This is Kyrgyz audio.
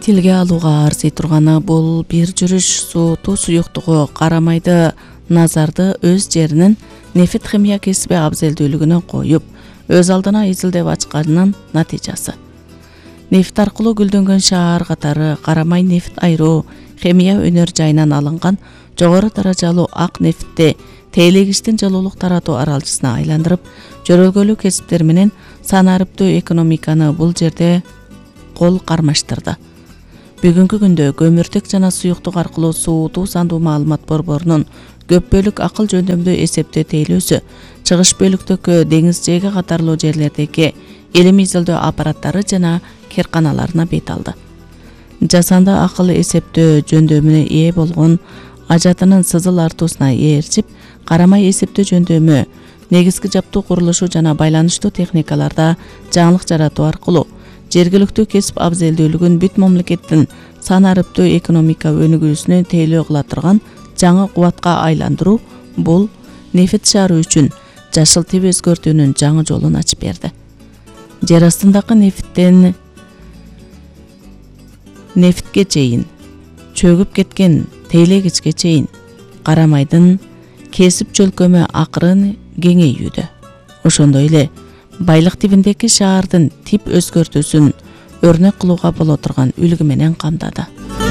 тилге алууга арзый турганы бул бир жүрүш сууту суюктугу карамайды назарды өз жеринин нефт химия кесиби абзелдүүлүгүнө коюп, өз алдына изилдеп ачканынын натыйжасы. Нефт аркылуу гүлдөнгөн шаар катары карамай нефт айруу химия өнөр жайынан алынган жогору даражалуу ак нефтти тейлегичтин жылуулук таратуу аралчысына айландырып, жөрөлгөлүү кесиптер менен санариптүү экономиканы бул жерде кол кармаштырды. Бүгүнкү күндө көмүртек жана суюктук аркылуу суутуу сандуу маалымат борборунун көп бөлүк акыл жөндөмдүү эсептөө тейлөөсү, чыгыш бөлүктөгү деңиз жээги катарлуу жерлердеги илим изилдөө аппараттары жана керканаларына бет алды. Жасанды акыл эсептөө жөндөмүнө ээ болгон ажатынын сызыл артуусуна ээрчип, карамай эсептөө жөндөмү, негизги жаптуу курулушу жана байланыштуу техникаларда жаңылык жаратуу аркылуу жергиликтүү кесип абзелдүүлүгүн бүт мамлекеттин санариптүү экономика өнүгүүсүнө тейлөө кыла турган жаңы кубатка айландыруу бул нефт шаары үчүн жашыл тип өзгөртүүнүн жаңы жолун ачып берди. Жер астындагы нефтке чейин, чөгүп кеткен тейлегичке чейин карамайдын кесип чөлкөмү акырын кеңейүүдө. Ошондой эле байлык тибиндеги шаардын тип өзгөртүүсүн өрнөк кылууга боло турган үлгү менен камдады.